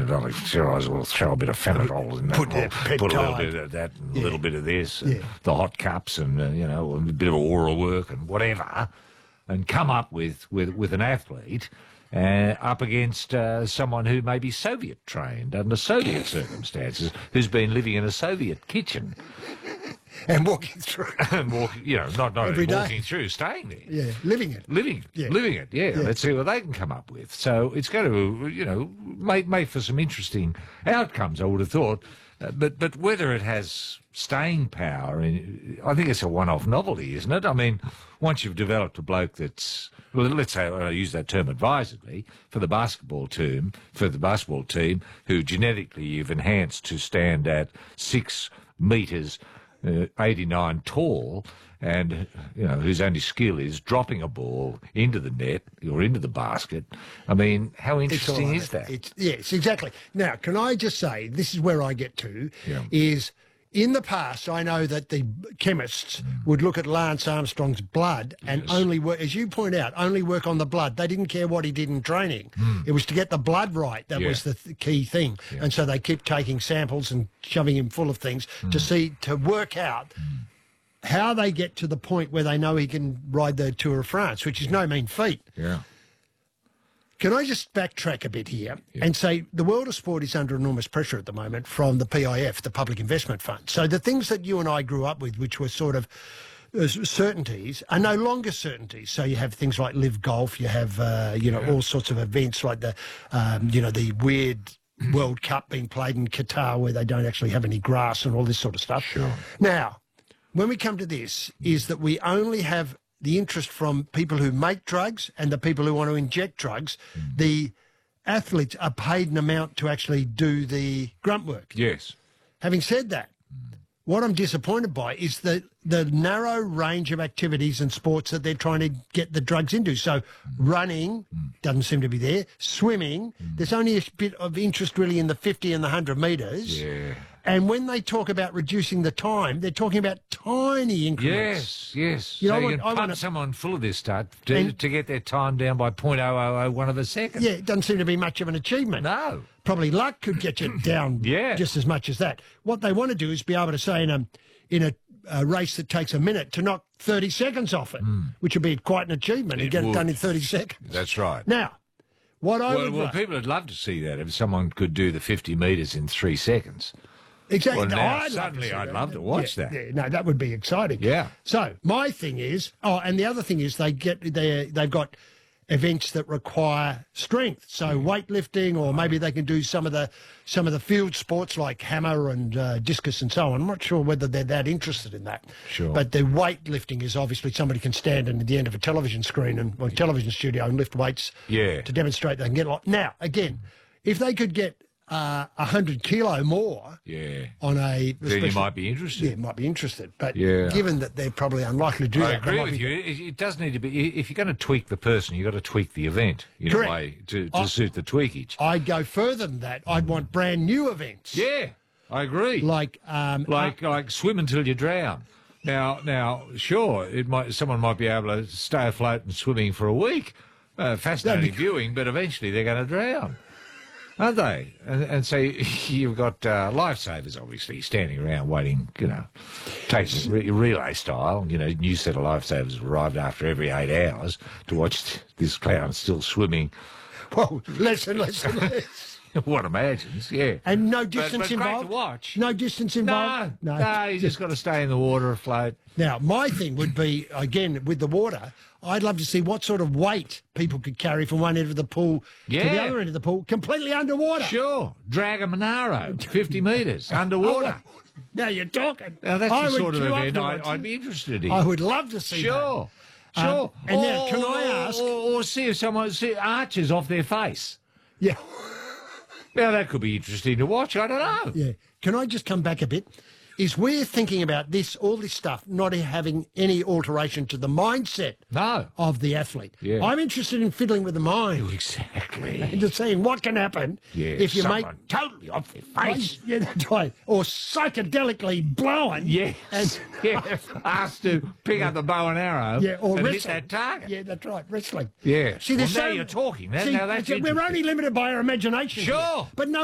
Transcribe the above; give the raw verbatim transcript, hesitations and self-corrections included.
I'll, sure, I will throw a bit of Fenadol in that. Put, I'll peptide. put a little bit of that, and a Yeah. little bit of this, and Yeah. the hot cups, and uh, you know, a bit of oral work and whatever, and come up with with, with an athlete. Uh, up against uh, someone who may be Soviet trained under Soviet circumstances, who's been living in a Soviet kitchen And walking through. and walking, you know, not not Every only day. walking through, staying there. Yeah, living it. Living, Yeah. living it, yeah. Yeah. Let's see what they can come up with. So it's going to, you know, make make for some interesting outcomes, I would have thought. Uh, but but whether it has staying power, in, I think it's a one-off novelty, isn't it? I mean, once you've developed a bloke that's, well, let's say I use that term advisedly for the basketball team, for the basketball team, who genetically you've enhanced to stand at six metres. Uh, eighty-nine tall, and you know whose only skill is dropping a ball into the net or into the basket. I mean, how It's all interesting on is it. that? It's, yes, exactly. Now, can I just say, this is where I get to, Yeah. is in the past, I know that the chemists would look at Lance Armstrong's blood and Yes. only work, as you point out, only work on the blood. They didn't care what he did in training. It was to get the blood right. That Yeah. was the th- key thing. Yeah. And so they kept taking samples and shoving him full of things to see, to work out how they get to the point where they know he can ride the Tour of France, which is no mean feat. Yeah. Can I just backtrack a bit here Yeah. and say the world of sport is under enormous pressure at the moment from the P I F, the Public Investment Fund. So the things that you and I grew up with, which were sort of uh, certainties, are no longer certainties. So you have things like Live Golf, you have, uh, you know, Yeah. all sorts of events like the, um, you know, the weird World Cup being played in Qatar where they don't actually have any grass and all this sort of stuff. Sure. Now, when we come to this, is that we only have the interest from people who make drugs and the people who want to inject drugs. The athletes are paid an amount to actually do the grunt work. Yes. Having said that, what I'm disappointed by is the, the narrow range of activities and sports that they're trying to get the drugs into. So running doesn't seem to be there. Swimming, there's only a bit of interest really in the fifty and the one hundred metres. Yeah. And when they talk about reducing the time, they're talking about tiny increments. Yes, yes. You know, so I you want- can I pump wanna- someone full of this stuff to, And- to get their time down by point oh oh oh one of a second. Yeah, it doesn't seem to be much of an achievement. No. Probably luck could get you down Yeah. just as much as that. What they want to do is be able to say in a in a, a race that takes a minute to knock thirty seconds off it, which would be quite an achievement. It and get would. it done in thirty seconds. That's right. Now, what I well, would well ra- people would love to see that if someone could do the fifty metres in three seconds. exactly. well, No, now, I'd love to suddenly see I'd that. love to watch Yeah, that. yeah, no, that would be exciting. Yeah. So my thing is, oh, and the other thing is they get they they've got events that require strength, so weightlifting, or maybe they can do some of the some of the field sports like hammer and uh, discus and so on. I'm not sure whether they're that interested in that. Sure. But the weightlifting is obviously somebody can stand in at the end of a television screen and well, television studio and lift weights Yeah. to demonstrate they can get a lot. Now, again, if they could get uh, one hundred kilo more Yeah. on a... Then you especially- might be interested. yeah, might be interested. But Yeah. given that they're probably unlikely to do I that, they agree might with be- you. It, it does need to be. If you're going to tweak the person, you've got to tweak the event in Correct. a way to, to I- suit the tweakage. I'd go further than that. I'd want brand new events. Yeah, I agree. Like, um, like like swim until you drown. Now, now, sure, it might someone might be able to stay afloat and swimming for a week. Uh, fascinating That'd be- viewing, but eventually they're going to drown, aren't they? And, and so you've got uh, lifesavers, obviously, standing around waiting, you know, taking re- relay style. You know, new set of lifesavers arrived after every eight hours to watch this clown still swimming. whoa, less and less and less. One imagines, yeah. And no But- distance but great involved? to watch. No distance No, involved? no, you just got to stay in the water afloat. Now, my thing would be, again, with the water, I'd love to see what sort of weight people could carry from one end of the pool to the Yeah. other end of the pool, completely underwater. Sure, drag a Monaro, fifty metres underwater. Now you're talking. Now that's I the would sort of queue up event to I, watch I'd it. be interested in. I would love to see Sure, Um, sure. and now, Or- can I or- ask- Or, or see if someone see arches off their face. that. Yeah. Now that could be interesting to watch. I don't know. Yeah. Can I just come back a bit? Is we're thinking about this, all this stuff, not having any alteration to the mindset No. of the athlete. Yeah. I'm interested in fiddling with the mind. Exactly. And just seeing what can happen Yeah, if you make someone totally off their face. yeah, that's right, or psychedelically blowing. Yes. And, yeah. Asked to pick up the bow and arrow yeah, or and hit wrestling. that target. Yeah, that's right, wrestling. Yeah. See, well, there's now so- you're talking. Now, See, now that's we're interesting. only limited by our imagination. Sure. here, but no